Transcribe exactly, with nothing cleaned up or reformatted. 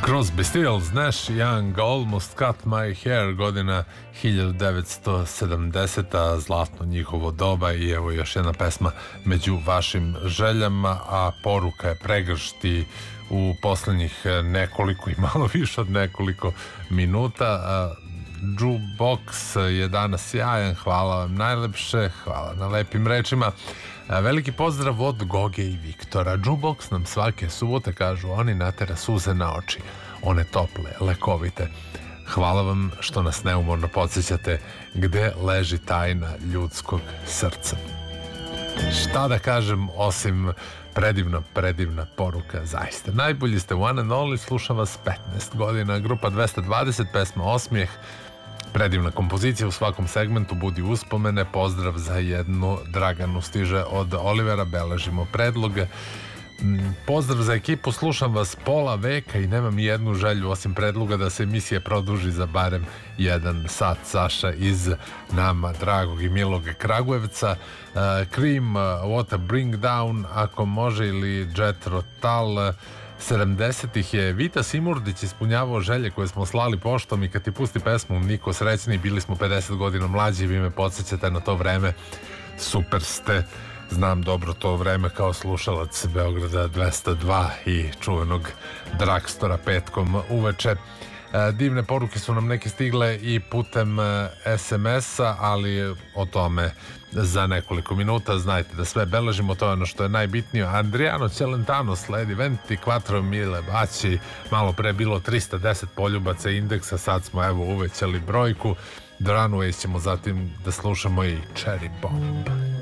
Crosby, Stills, Nash, Young, Almost Cut My Hair, godina hiljadu devetsto sedamdeseta, zlatno njihovo doba. I evo još jedna pesma među vašim željama, a poruka je pregršti u poslednjih nekoliko i malo više od nekoliko minuta. Jukebox je danas sjajan, hvala vam najlepše, hvala na lepim rečima. Veliki pozdrav od Goge i Viktora. Jukebox nam svake subote, kažu oni, natera suze na oči, one tople, lekovite. Hvala vam što nas neumorno podsjećate gde leži tajna ljudskog srca. Šta da kažem osim predivna, predivna poruka, zaista. Najbolji ste, one and only, slušam vas petnaest godina, grupa dvesta dvadeset, pesma Osmijeh, predivna kompozicija u svakom segmentu, budi uspomene. Pozdrav za jednu Draganu, stiže od Olivera, beležimo predloge. Pozdrav za ekipu, slušam vas pola veka i nemam jednu želju osim predloga da se emisija produži za barem jedan sat. Saša iz nama dragog i milog Kragujevca. uh, Cream, uh, What a Bring Down, ako može, ili Jethro Tull. sedamdesetih je Vita Simurdić ispunjavao želje koje smo slali poštom i kad ti pusti pesmu Niko srećni, bili smo pedeset godina mlađi, vi me podsjećate na to vreme. Super ste, znam dobro to vreme kao slušalac Beograda dvesta dva i čuvenog Dragstora petkom uveče. Divne poruke su nam neke stigle i putem es em es-a, ali o tome za nekoliko minuta. Znajte da sve beležimo, to je ono što je najbitnije. Andrijano Celentano sledi, Venti Quattro Mile Baći, malo pre bilo trista deset poljubaca indeksa, sad smo evo uvećali brojku. The Runaways ćemo zatim da slušamo i Cherry Bomb.